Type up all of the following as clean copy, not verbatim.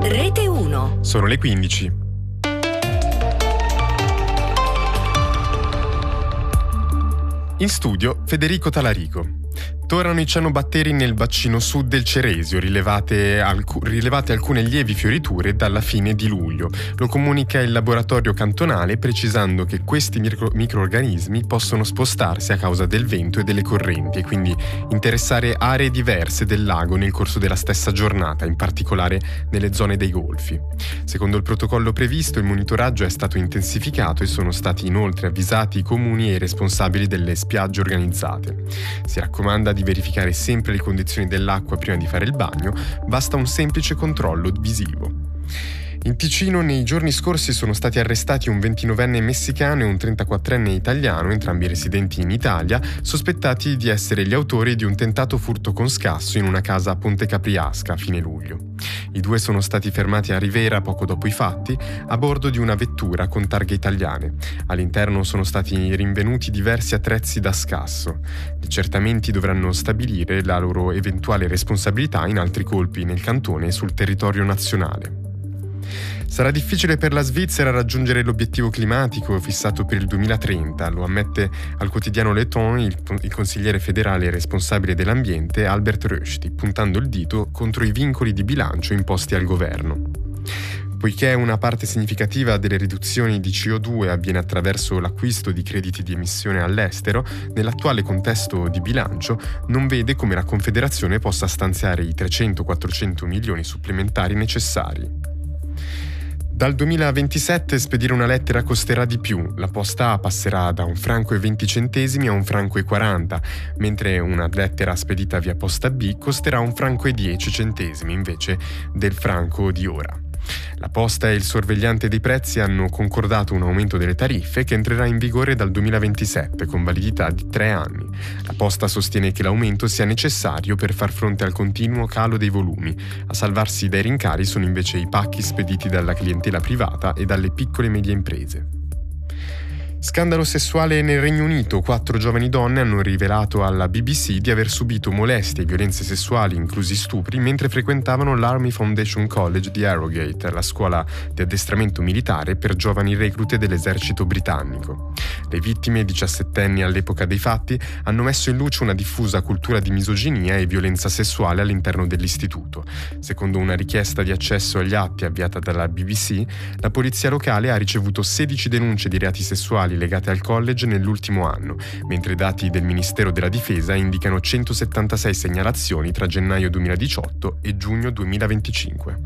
Rete 1. Sono le 15. In studio Federico Talarico. Tornano i cianobatteri nel bacino sud del Ceresio, rilevate alcune lievi fioriture dalla fine di luglio. Lo comunica il laboratorio cantonale, precisando che questi microrganismi possono spostarsi a causa del vento e delle correnti e quindi interessare aree diverse del lago nel corso della stessa giornata, in particolare nelle zone dei golfi. Secondo il protocollo previsto, il monitoraggio è stato intensificato e sono stati inoltre avvisati i comuni e i responsabili delle spiagge organizzate. Si raccomanda di verificare sempre le condizioni dell'acqua prima di fare il bagno, basta un semplice controllo visivo. In Ticino nei giorni scorsi sono stati arrestati un 29enne messicano e un 34enne italiano, entrambi residenti in Italia, sospettati di essere gli autori di un tentato furto con scasso in una casa a Ponte Capriasca a fine luglio. I due sono stati fermati a Rivera poco dopo i fatti, a bordo di una vettura con targhe italiane. All'interno sono stati rinvenuti diversi attrezzi da scasso. Gli accertamenti dovranno stabilire la loro eventuale responsabilità in altri colpi nel cantone e sul territorio nazionale. Sarà difficile per la Svizzera raggiungere l'obiettivo climatico fissato per il 2030, lo ammette al quotidiano Le Temps il consigliere federale responsabile dell'ambiente Albert Rösti, puntando il dito contro i vincoli di bilancio imposti al governo. Poiché una parte significativa delle riduzioni di CO2 avviene attraverso l'acquisto di crediti di emissione all'estero, nell'attuale contesto di bilancio non vede come la Confederazione possa stanziare i 300-400 milioni supplementari necessari. Dal 2027 spedire una lettera costerà di più, la posta A passerà da €1,20 a €1,40, mentre una lettera spedita via posta B costerà €1,10 invece del franco di ora. La Posta e il sorvegliante dei prezzi hanno concordato un aumento delle tariffe che entrerà in vigore dal 2027 con validità di 3 anni. La Posta sostiene che l'aumento sia necessario per far fronte al continuo calo dei volumi. A salvarsi dai rincari sono invece i pacchi spediti dalla clientela privata e dalle piccole e medie imprese. Scandalo sessuale nel Regno Unito. 4 giovani donne hanno rivelato alla BBC di aver subito molestie e violenze sessuali, inclusi stupri, mentre frequentavano l'Army Foundation College di Harrogate, la scuola di addestramento militare per giovani reclute dell'esercito britannico. Le vittime, 17enni all'epoca dei fatti, hanno messo in luce una diffusa cultura di misoginia e violenza sessuale all'interno dell'istituto. Secondo una richiesta di accesso agli atti avviata dalla BBC, la polizia locale ha ricevuto 16 denunce di reati sessuali legate al college nell'ultimo anno, mentre i dati del Ministero della Difesa indicano 176 segnalazioni tra gennaio 2018 e giugno 2025.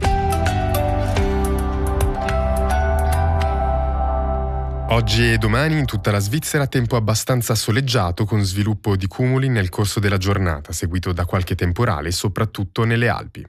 Oggi e domani in tutta la Svizzera tempo abbastanza soleggiato con sviluppo di cumuli nel corso della giornata, seguito da qualche temporale soprattutto nelle Alpi.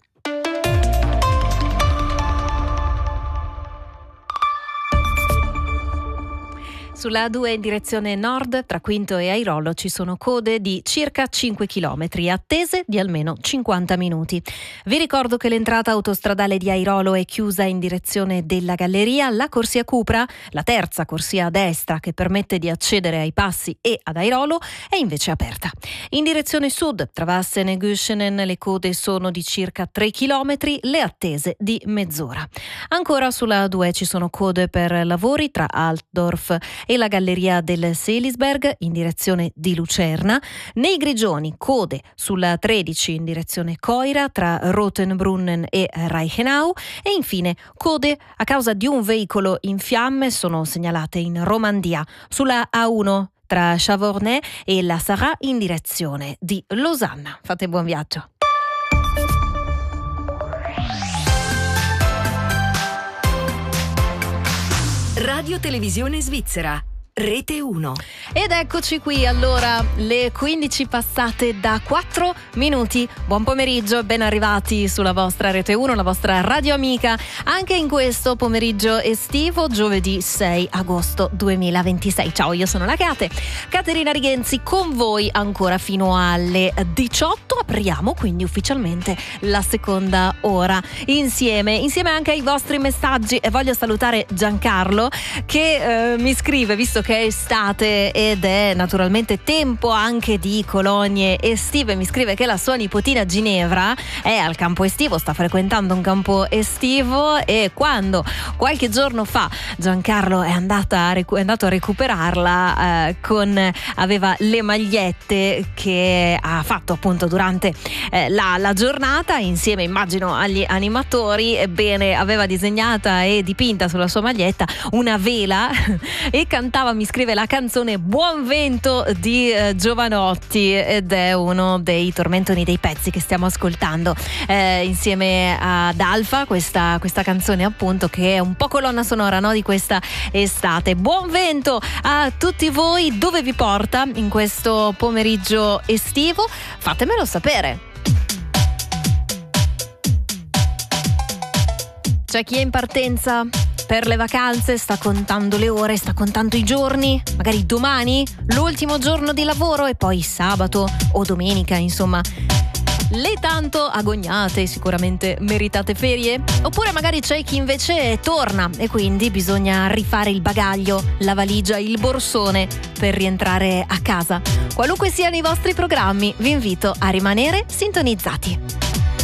Sulla A2 in direzione nord, tra Quinto e Airolo, ci sono code di circa 5 km, attese di almeno 50 minuti. Vi ricordo che l'entrata autostradale di Airolo è chiusa in direzione della galleria. La corsia Cupra, la terza corsia a destra che permette di accedere ai passi e ad Airolo, è invece aperta. In direzione sud, tra Vassen e Güschenen, le code sono di circa 3 km, le attese di mezz'ora. Ancora sulla A2 ci sono code per lavori tra Altdorf e la galleria del Selisberg in direzione di Lucerna. Nei Grigioni code sulla 13 in direzione Coira tra Rotenbrunnen e Reichenau e infine code a causa di un veicolo in fiamme sono segnalate in Romandia sulla A1 tra Chavornay e la Sarà in direzione di Losanna. Fate buon viaggio. Radio Televisione Svizzera, Rete 1. Ed eccoci qui, allora, le 15 passate da 4 minuti. Buon pomeriggio e ben arrivati sulla vostra Rete 1, la vostra radio amica, anche in questo pomeriggio estivo, giovedì 6 agosto 2026. Ciao, io sono la Caterina Righenzi, con voi ancora fino alle 18. Apriamo quindi ufficialmente la seconda ora insieme anche ai vostri messaggi, e voglio salutare Giancarlo che mi scrive, visto visto che è estate ed è naturalmente tempo anche di colonie estive, mi scrive che la sua nipotina Ginevra è al campo estivo, sta frequentando un campo estivo, e quando qualche giorno fa Giancarlo è andato a recuperarla, aveva le magliette che ha fatto appunto durante la giornata insieme, immagino, agli animatori. Ebbene, aveva disegnata e dipinta sulla sua maglietta una vela e cantava, mi scrive, la canzone Buon Vento di Giovanotti, ed è uno dei tormentoni dei pezzi che stiamo ascoltando insieme ad Alfa, questa canzone appunto che è un po' colonna sonora, no, di questa estate. Buon vento a tutti voi, dove vi porta in questo pomeriggio estivo? Fatemelo sapere. C'è chi è in partenza per le vacanze, sta contando le ore, sta contando i giorni, magari domani, l'ultimo giorno di lavoro e poi sabato o domenica, insomma, le tanto agognate, sicuramente meritate ferie. Oppure magari c'è chi invece torna e quindi bisogna rifare il bagaglio, la valigia, il borsone per rientrare a casa. Qualunque siano i vostri programmi, vi invito a rimanere sintonizzati.